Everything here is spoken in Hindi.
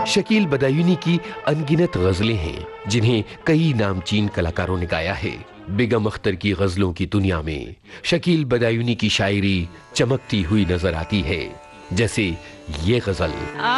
शकील बदायूनी की अनगिनत गजलें हैं जिन्हें कई नामचीन कलाकारों ने गाया है। बेगम अख्तर की गजलों की दुनिया में शकील बदायूनी की शायरी चमकती हुई नजर आती है, जैसे ये गजल।